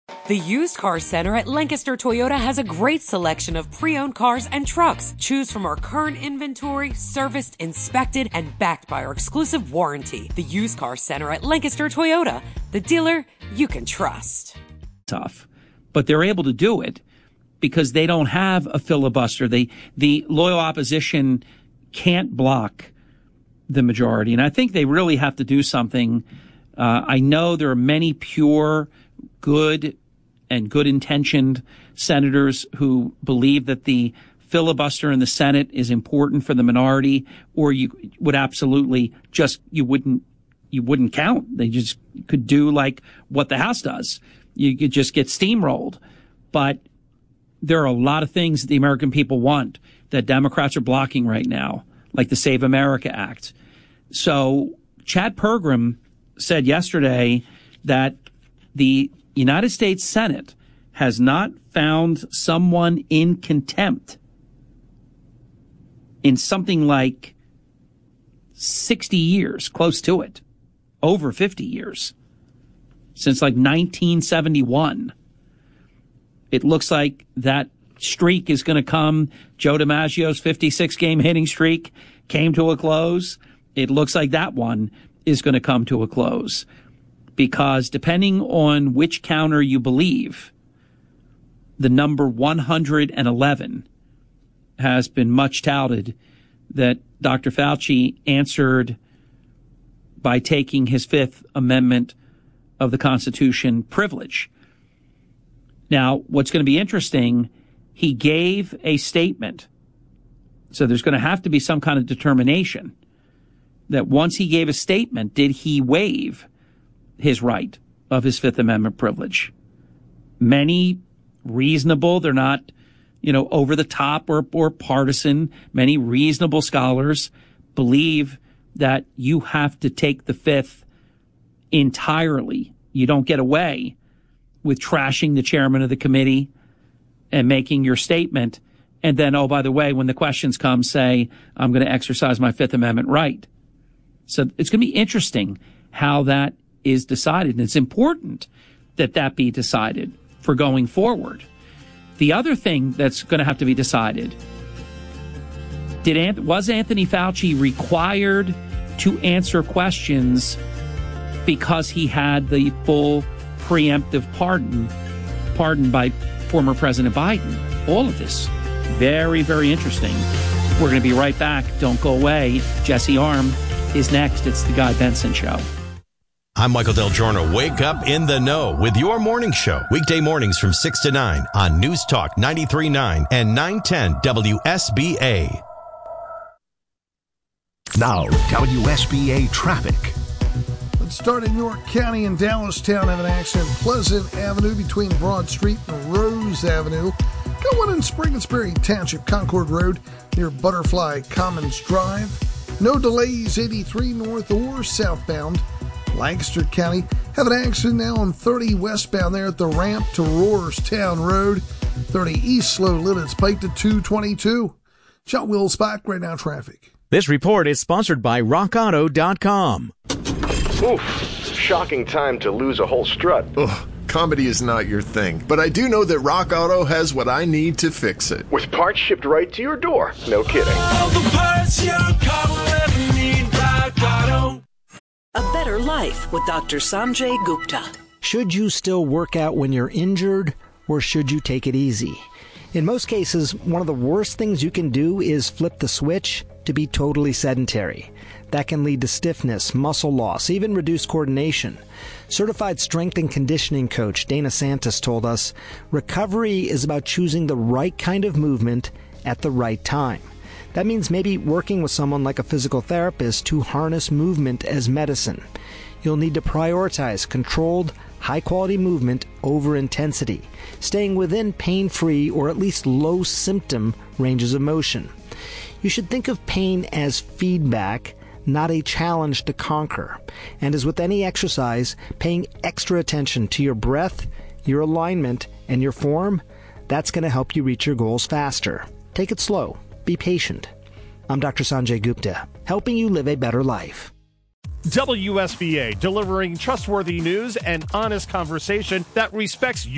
The Used Car Center at Lancaster Toyota has a great selection of pre-owned cars and trucks. Choose from our current inventory, serviced, inspected, and backed by our exclusive warranty. The Used Car Center at Lancaster Toyota, the dealer you can trust. Tough, but they're able to do it because they don't have a filibuster. The loyal opposition can't block the majority, and I think they really have to do something. I know there are many pure, good intentioned senators who believe that the filibuster in the Senate is important for the minority, or you would absolutely you wouldn't count. They just could do like what the House does. You could just get steamrolled. But there are a lot of things that the American people want that Democrats are blocking right now, like the Save America Act. So Chad Pergram said yesterday that the United States Senate has not found someone in contempt in something like 60 years, close to it, over 50 years, since like 1971. It looks like that streak is going to come. Joe DiMaggio's 56-game hitting streak came to a close. It looks like that one is going to come to a close. Because depending on which counter you believe, the number 111 has been much touted that Dr. Fauci answered by taking his Fifth Amendment of the Constitution privilege. Now, what's going to be interesting, he gave a statement. So there's going to have to be some kind of determination that once he gave a statement, did he waive his right of his Fifth Amendment privilege? Many reasonable, they're not, over the top or partisan. Many reasonable scholars believe that you have to take the Fifth entirely. You don't get away with trashing the chairman of the committee and making your statement. And then, oh, by the way, when the questions come, say, I'm going to exercise my Fifth Amendment right. So it's going to be interesting how that is decided. And it's important that that be decided for going forward. The other thing that's going to have to be decided, was Anthony Fauci required to answer questions because he had the full preemptive pardon by former President Biden? All of this, very, very interesting. We're going to be right back. Don't go away. Jesse Arm is next. It's the Guy Benson Show. I'm Michael Del Giorno. Wake up in the know with your morning show. Weekday mornings from 6 to 9 on News Talk 93.9 and 910 WSBA. Now, WSBA traffic. Let's start in York County and Dallastown. Have an accident. Pleasant Avenue between Broad Street and Rose Avenue. Got one in Spring-and-Sperry Township, Concord Road near Butterfly Commons Drive. No delays 83 north or southbound. Lancaster County have an accident now on 30 westbound there at the ramp to Roarstown Road. 30 east slow limits Pike to 222. John Wills back right now traffic. This report is sponsored by RockAuto.com. Oof, it's a shocking time to lose a whole strut. Ugh, comedy is not your thing, but I do know that Rock Auto has what I need to fix it. With parts shipped right to your door. No kidding. All the parts your car will ever need, Rock Auto. A better life with Dr. Sanjay Gupta. Should you still work out when you're injured, or should you take it easy? In most cases, one of the worst things you can do is flip the switch to be totally sedentary. That can lead to stiffness, muscle loss, even reduced coordination. Certified strength and conditioning coach Dana Santos told us, recovery is about choosing the right kind of movement at the right time. That means maybe working with someone like a physical therapist to harness movement as medicine. You'll need to prioritize controlled, high-quality movement over intensity, staying within pain-free or at least low-symptom ranges of motion. You should think of pain as feedback, not a challenge to conquer. And as with any exercise, paying extra attention to your breath, your alignment, and your form, that's going to help you reach your goals faster. Take it slow. Be patient. I'm Dr. Sanjay Gupta, helping you live a better life. WSBA, delivering trustworthy news and honest conversation that respects you.